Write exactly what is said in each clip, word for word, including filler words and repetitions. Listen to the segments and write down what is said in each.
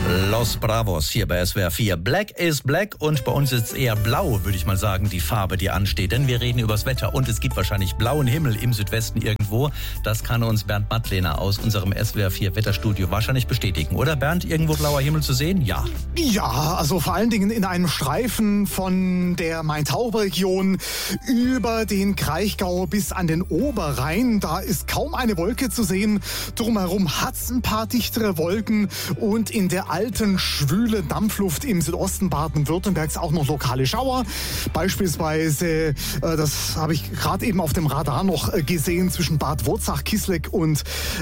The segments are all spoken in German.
Los Bravos hier bei S W R vier. Black is Black und bei uns ist eher blau, würde ich mal sagen, die Farbe, die ansteht. Denn wir reden übers Wetter und es gibt wahrscheinlich blauen Himmel im Südwesten irgendwo. Das kann uns Bernd Mattlehner aus unserem S W R vier Wetterstudio wahrscheinlich bestätigen. Oder Bernd, irgendwo blauer Himmel zu sehen? Ja. Ja, also vor allen Dingen in einem Streifen von der Main-Taunus-Region über den Kraichgau bis an den Oberrhein. Da ist kaum eine Wolke zu sehen. Drumherum hat's ein paar dichtere Wolken und in der alten, schwüle Dampfluft im Südosten Baden-Württembergs auch noch lokale Schauer. Beispielsweise, äh, das habe ich gerade eben auf dem Radar noch äh, gesehen, zwischen Bad Wurzach, Kisleck und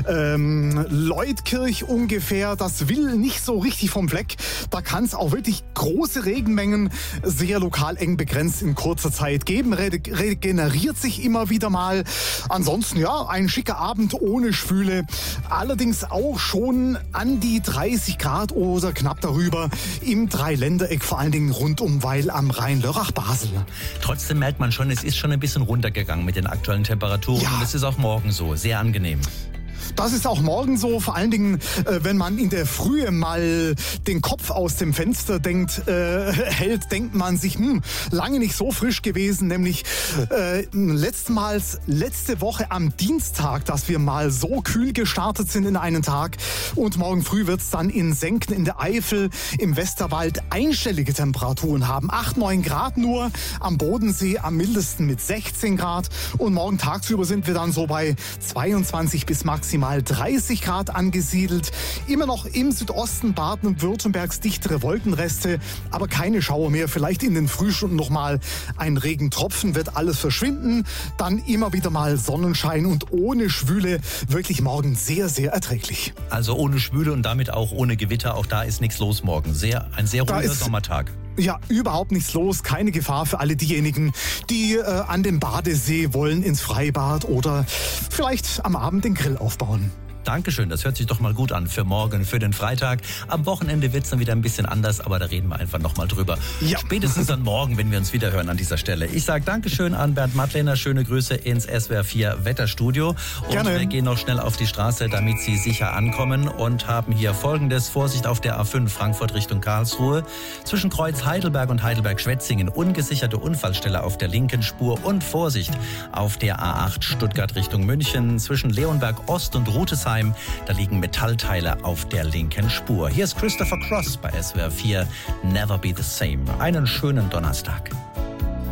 ähm, Leutkirch ungefähr. Das will nicht so richtig vom Fleck. Da kann es auch wirklich große Regenmengen sehr lokal eng begrenzt in kurzer Zeit geben. Re- regeneriert sich immer wieder mal. Ansonsten, ja, ein schicker Abend ohne Schwüle. Allerdings auch schon an die dreißig Grad oder knapp darüber im Dreiländereck, vor allen Dingen rund um Weil am Rhein, Lörrach, Basel. Trotzdem merkt man schon, es ist schon ein bisschen runtergegangen mit den aktuellen Temperaturen. Ja. Und es ist auch morgen so, sehr angenehm. Das ist auch morgen so, vor allen Dingen, äh, wenn man in der Frühe mal den Kopf aus dem Fenster denkt, äh, hält, denkt man sich, hm, lange nicht so frisch gewesen, nämlich äh, letztmals letzte Woche am Dienstag, dass wir mal so kühl gestartet sind in einen Tag, und morgen früh wird's dann in Senken in der Eifel, im Westerwald einstellige Temperaturen haben. acht, neun Grad nur, am Bodensee am mildesten mit sechzehn Grad, und morgen tagsüber sind wir dann so bei zweiundzwanzig bis maximal dreißig Grad angesiedelt. Immer noch im Südosten Baden-Württembergs dichtere Wolkenreste, aber keine Schauer mehr. Vielleicht in den Frühstunden noch mal ein Regentropfen, wird alles verschwinden. Dann immer wieder mal Sonnenschein und ohne Schwüle. Wirklich morgen sehr, sehr erträglich. Also ohne Schwüle und damit auch ohne Gewitter. Auch da ist nichts los morgen. Sehr, ein sehr ruhiger ist Sommertag. Ja, überhaupt nichts los, keine Gefahr für alle diejenigen, die äh, an den Badesee wollen, ins Freibad oder vielleicht am Abend den Grill aufbauen. Dankeschön, das hört sich doch mal gut an für morgen, für den Freitag. Am Wochenende wird es dann wieder ein bisschen anders, aber da reden wir einfach nochmal drüber. Ja. Spätestens dann morgen, wenn wir uns wieder hören an dieser Stelle. Ich sage Dankeschön an Bernd Mattlehner, schöne Grüße ins S W R vier Wetterstudio. Und Gerne. wir gehen noch schnell auf die Straße, damit Sie sicher ankommen, und haben hier Folgendes: Vorsicht auf der A fünf Frankfurt Richtung Karlsruhe. Zwischen Kreuz Heidelberg und Heidelberg-Schwetzingen ungesicherte Unfallstelle auf der linken Spur, und Vorsicht auf der A acht Stuttgart Richtung München. Zwischen Leonberg Ost und Rutesheim, da liegen Metallteile auf der linken Spur. Hier ist Christopher Cross bei S W R vier, Never Be the Same. Einen schönen Donnerstag.